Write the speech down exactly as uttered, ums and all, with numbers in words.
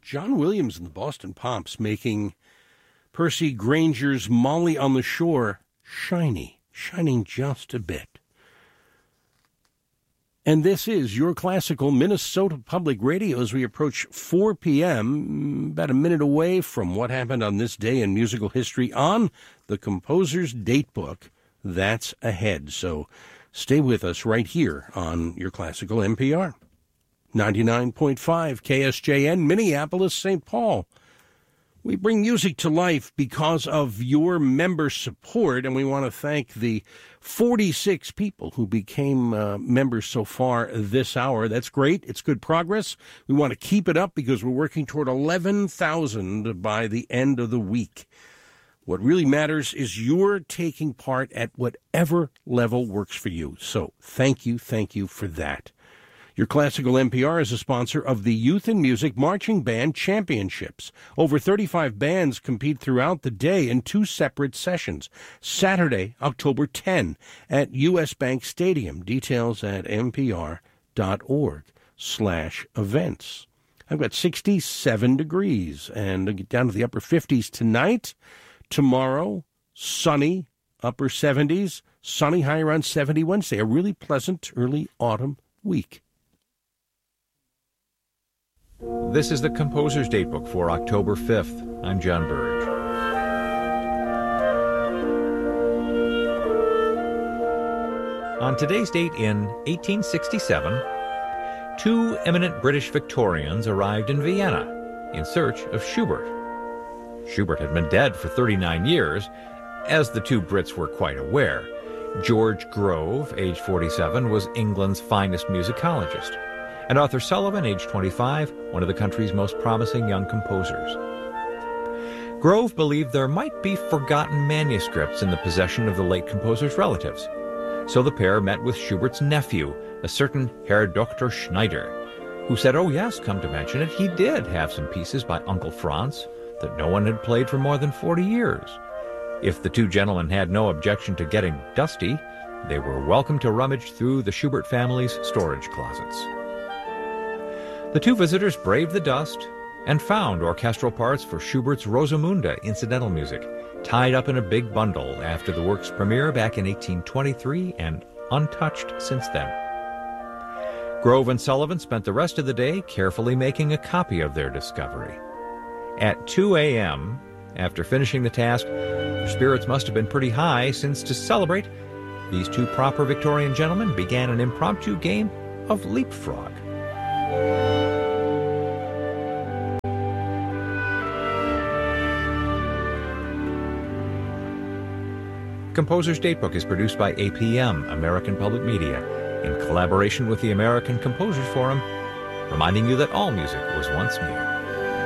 John Williams and the Boston Pops making Percy Granger's Molly on the Shore shiny, shining just a bit. And this is your classical Minnesota Public Radio as we approach four p.m., about a minute away from what happened on this day in musical history on the Composer's Datebook. That's ahead. So stay with us right here on your classical N P R. ninety-nine point five K S J N, Minneapolis, Saint Paul. We bring music to life because of your member support, and we want to thank the forty-six people who became uh, members so far this hour. That's great. It's good progress. We want to keep it up because we're working toward eleven thousand by the end of the week. What really matters is you're taking part at whatever level works for you. So thank you, thank you for that. Your Classical N P R is a sponsor of the Youth in Music Marching Band Championships. Over thirty-five bands compete throughout the day in two separate sessions. Saturday, October tenth, at U S Bank Stadium. Details at npr.org slash events. I've got sixty-seven degrees, and I'll get down to the upper fifties tonight. Tomorrow, sunny, upper seventies. Sunny, high around seventy Wednesday. A really pleasant early autumn week. This is the Composer's Datebook for October fifth. I'm John Burge. On today's date in eighteen sixty-seven, two eminent British Victorians arrived in Vienna in search of Schubert. Schubert had been dead for thirty-nine years, as the two Brits were quite aware. George Grove, age forty-seven, was England's finest musicologist, and Arthur Sullivan, age twenty-five, one of the country's most promising young composers. Grove believed there might be forgotten manuscripts in the possession of the late composer's relatives, so the pair met with Schubert's nephew, a certain Herr Doctor Schneider, who said, oh yes, come to mention it, he did have some pieces by Uncle Franz that no one had played for more than forty years. If the two gentlemen had no objection to getting dusty, they were welcome to rummage through the Schubert family's storage closets. The two visitors braved the dust and found orchestral parts for Schubert's Rosamunde incidental music, tied up in a big bundle after the work's premiere back in eighteen twenty-three and untouched since then. Grove and Sullivan spent the rest of the day carefully making a copy of their discovery. At two a.m., after finishing the task, their spirits must have been pretty high, since to celebrate, these two proper Victorian gentlemen began an impromptu game of leapfrog. Composer's Datebook is produced by A P M, American Public Media, in collaboration with the American Composers Forum, reminding you that all music was once new.